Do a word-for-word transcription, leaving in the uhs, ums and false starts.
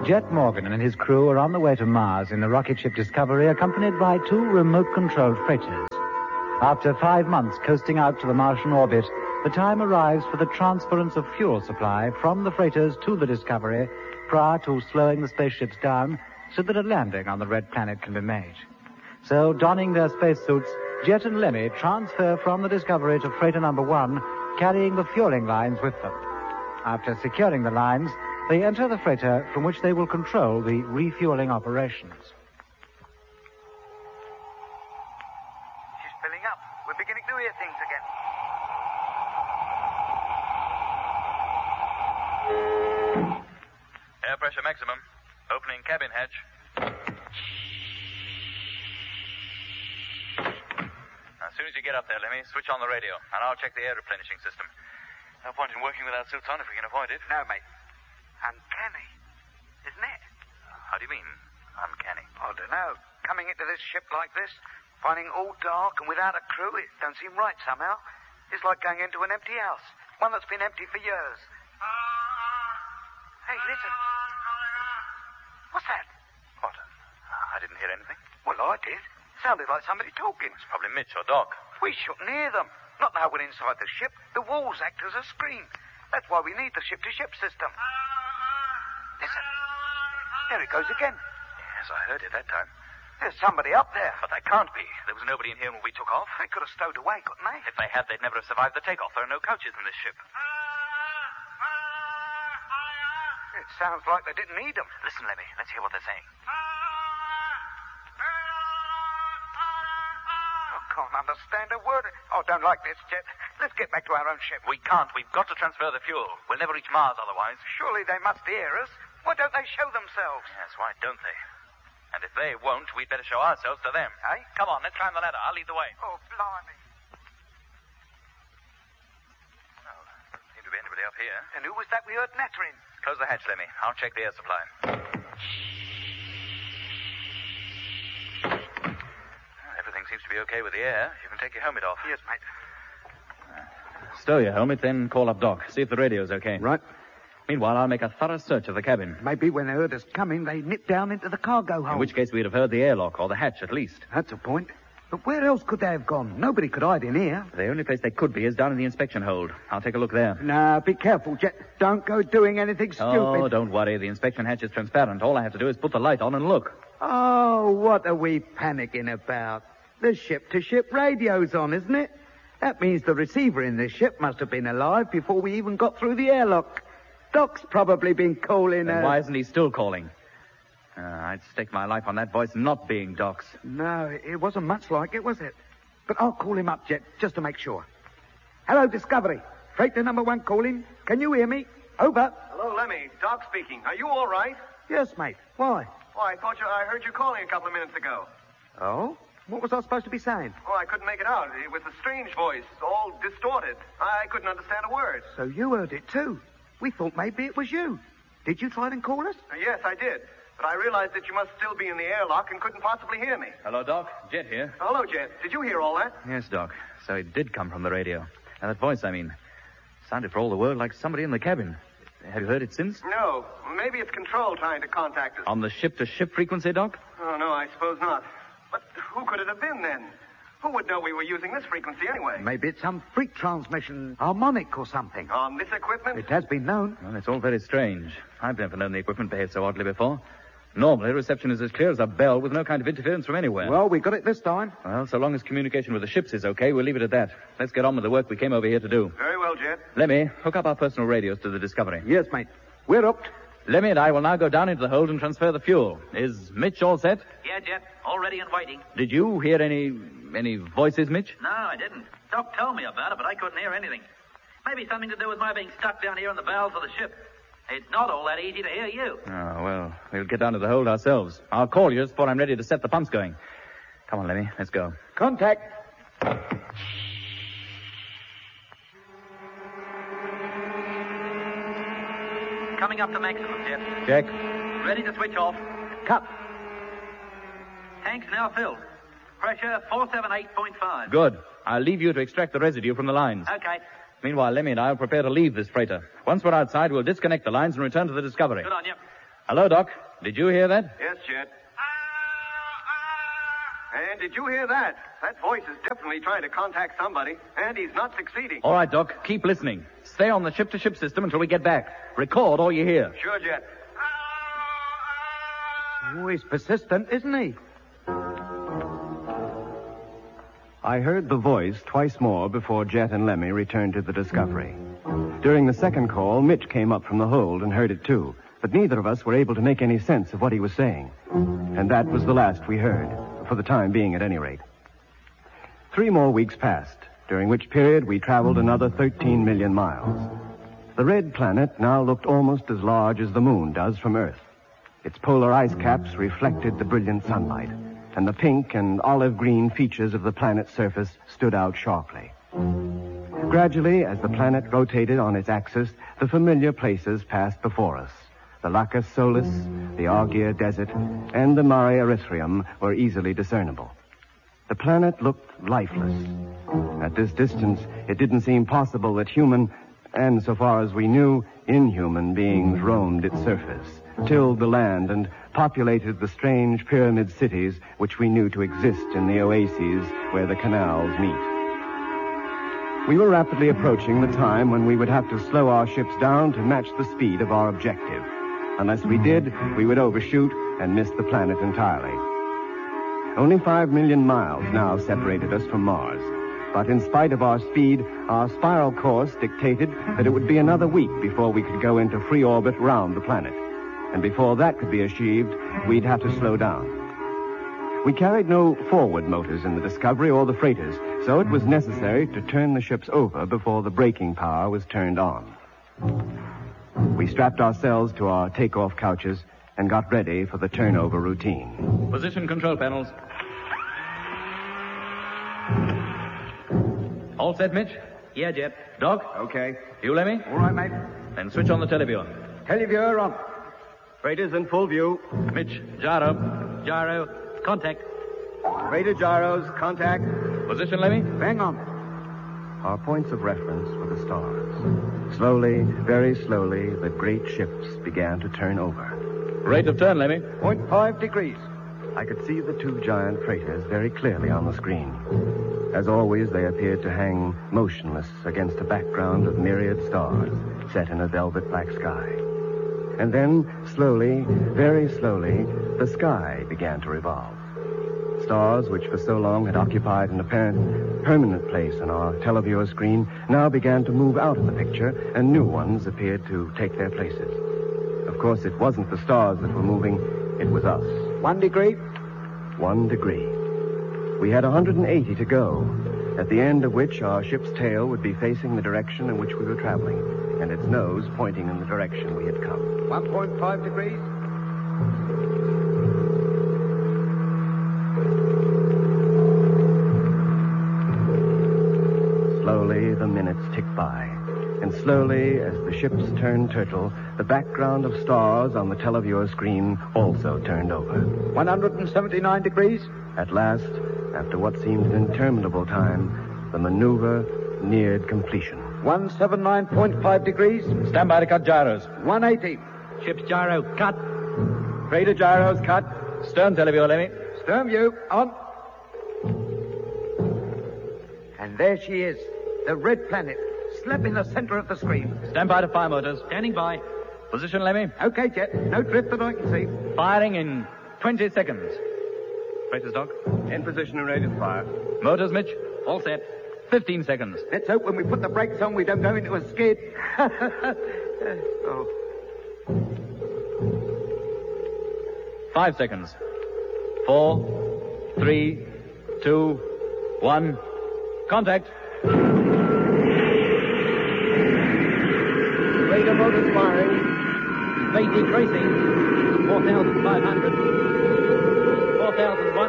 Jet Morgan and his crew are on the way to Mars in the rocket ship Discovery, accompanied by two remote-controlled freighters. After five months coasting out to the Martian orbit, the time arrives for the transference of fuel supply from the freighters to the Discovery prior to slowing the spaceships down so that a landing on the red planet can be made. So, donning their spacesuits, Jet and Lemmy transfer from the Discovery to freighter number one, carrying the fueling lines with them. After securing the lines, they enter the freighter from which they will control the refueling operations. She's filling up. We're beginning to hear things again. Air pressure maximum. Opening cabin hatch. As soon as you get up there, Lemmy, switch on the radio, and I'll check the air replenishing system. No point in working without suits on if we can avoid it. No, mate. Uncanny, isn't it? How do you mean, uncanny? I don't know. Coming into this ship like this, finding it all dark and without a crew, it don't seem right somehow. It's like going into an empty house, one that's been empty for years. Hey, listen. What's that? What? I didn't hear anything. Well, I did. Sounded like somebody talking. It's probably Mitch or Doc. We shouldn't hear them. Not now we're inside the ship. The walls act as a screen. That's why we need the ship-to-ship system. Listen. There it goes again. Yes, I heard it that time. There's somebody up there. But that can't be. There was nobody in here when we took off. They could have stowed away, couldn't they? If they had, they'd never have survived the takeoff. There are no couches in this ship. It sounds like they didn't need them. Listen, Lemmy. Let's hear what they're saying. I can't understand a word. Oh, don't like this, Jet. Let's get back to our own ship. We can't. We've got to transfer the fuel. We'll never reach Mars otherwise. Surely they must hear us. Why don't they show themselves? Yes, why don't they? And if they won't, we'd better show ourselves to them. Eh? Come on, let's climb the ladder. I'll lead the way. Oh, blimey. Well, doesn't seem to be anybody up here. And who was that we heard nattering? Close the hatch, Lemmy. I'll check the air supply. Everything seems to be okay with the air. You can take your helmet off. Yes, mate. Stow your helmet, then call up Doc. See if the radio's okay. Right. Meanwhile, I'll make a thorough search of the cabin. Maybe when they heard us coming, they nipped down into the cargo hold. In which case, we'd have heard the airlock, or the hatch, at least. That's a point. But where else could they have gone? Nobody could hide in here. The only place they could be is down in the inspection hold. I'll take a look there. Now, be careful, Jet. Don't go doing anything stupid. Oh, don't worry. The inspection hatch is transparent. All I have to do is put the light on and look. Oh, what are we panicking about? The ship-to-ship radio's on, isn't it? That means the receiver in this ship must have been alive before we even got through the airlock. Doc's probably been calling... Then uh... why isn't he still calling? Uh, I'd stake my life on that voice not being Doc's. No, it wasn't much like it, was it? But I'll call him up, Jet, just to make sure. Hello, Discovery. Freighter number one calling. Can you hear me? Over. Hello, Lemmy. Doc speaking. Are you all right? Yes, mate. Why? Oh, I thought you... I heard you calling a couple of minutes ago. Oh? What was I supposed to be saying? Oh, I couldn't make it out. It was a strange voice, all distorted. I couldn't understand a word. So you heard it, too. We thought maybe it was you. Did you try and call us? Uh, yes, I did. But I realized that you must still be in the airlock and couldn't possibly hear me. Hello, Doc. Jet here. Hello, Jet. Did you hear all that? Yes, Doc. So it did come from the radio. And that voice, I mean, sounded for all the world like somebody in the cabin. Have you heard it since? No. Maybe it's Control trying to contact us. On the ship-to-ship frequency, Doc? Oh, no, I suppose not. But who could it have been, then? Who would know we were using this frequency anyway? Maybe it's some freak transmission, harmonic or something. On this equipment? It has been known. Well, it's all very strange. I've never known the equipment behave so oddly before. Normally, reception is as clear as a bell with no kind of interference from anywhere. Well, we got it this time. Well, so long as communication with the ships is okay, we'll leave it at that. Let's get on with the work we came over here to do. Very well, Jet. Lemmy, hook up our personal radios to the Discovery. Yes, mate. We're up. Lemmy and I will now go down into the hold and transfer the fuel. Is Mitch all set? Yeah, Jet. All ready and waiting. Did you hear any... any voices, Mitch? No, I didn't. Doc told me about it, but I couldn't hear anything. Maybe something to do with my being stuck down here in the bowels of the ship. It's not all that easy to hear you. Oh, well, we'll get down to the hold ourselves. I'll call you just before I'm ready to set the pumps going. Come on, Lemmy. Let's go. Contact. Coming up to maximum, Jet. Check. Ready to switch off. Cut. Tank's now filled. Pressure four seventy-eight point five. Good. I'll leave you to extract the residue from the lines. Okay. Meanwhile, Lemmy and I will prepare to leave this freighter. Once we're outside, we'll disconnect the lines and return to the Discovery. Good on you. Hello, Doc. Did you hear that? Yes, Jet. And did you hear that? That voice is definitely trying to contact somebody, and he's not succeeding. All right, Doc. Keep listening. Stay on the ship-to-ship system until we get back. Record all you hear. Sure, Jet. Oh, he's persistent, isn't he? I heard the voice twice more before Jet and Lemmy returned to the Discovery. During the second call, Mitch came up from the hold and heard it too, but neither of us were able to make any sense of what he was saying. And that was the last we heard, for the time being at any rate. Three more weeks passed, during which period we traveled another thirteen million miles. The red planet now looked almost as large as the moon does from Earth. Its polar ice caps reflected the brilliant sunlight, and the pink and olive green features of the planet's surface stood out sharply. Gradually, as the planet rotated on its axis, the familiar places passed before us. The Lacus Solis, the Argier Desert, and the Mare Erythraeum were easily discernible. The planet looked lifeless. At this distance, it didn't seem possible that human, and so far as we knew, inhuman beings roamed its surface, tilled the land, and populated the strange pyramid cities which we knew to exist in the oases where the canals meet. We were rapidly approaching the time when we would have to slow our ships down to match the speed of our objective. Unless we did, we would overshoot and miss the planet entirely. Only five million miles now separated us from Mars. But in spite of our speed, our spiral course dictated that it would be another week before we could go into free orbit round the planet. And before that could be achieved, we'd have to slow down. We carried no forward motors in the Discovery or the freighters, so it was necessary to turn the ships over before the braking power was turned on. We strapped ourselves to our takeoff couches and got ready for the turnover routine. Position control panels. All set, Mitch? Yeah, Jet. Doc? Okay. You, Lemmy? All right, mate. Then switch on the televiewer. Televiewer on. Freighters in full view. Mitch, gyro. Gyro. Contact. Freighter gyros, contact. Position, Lemmy? Hang on. Our points of reference were the stars. Slowly, very slowly, the great ships began to turn over. Rate of turn, Lemmy. Point five degrees. I could see the two giant freighters very clearly on the screen. As always, they appeared to hang motionless against a background of myriad stars set in a velvet black sky. And then, slowly, very slowly, the sky began to revolve. Stars, which for so long had occupied an apparent permanent place on our televiewer screen, now began to move out of the picture, and new ones appeared to take their places. Of course, it wasn't the stars that were moving, it was us. One degree. One degree. We had one hundred eighty to go, at the end of which our ship's tail would be facing the direction in which we were traveling, and its nose pointing in the direction we had come. One point five degrees. Slowly, the minutes ticked by. And slowly, as the ships turned turtle, the background of stars on the televiewer screen also turned over. one hundred seventy-nine degrees. At last, after what seemed an interminable time, the maneuver neared completion. one seventy-nine point five degrees. Stand by to cut gyros. one eighty. Ship's gyro. Cut. Freighter gyros, cut. Stern televiewer, Lemmy. Stern view, on. And there she is, the red planet, slap in the center of the screen. Stand by to fire motors. Standing by. Position, Lemmy. Okay, Jet, no drift that I can see. Firing in twenty seconds. Freighters, Doc. In position and ready to fire. Motors, Mitch. All set. fifteen seconds. Let's hope when we put the brakes on we don't go into a skid. Oh. Five seconds. Four, three, two, one. Contact. Rate of motors firing. Speed decreasing. four thousand five hundred. four thousand one hundred.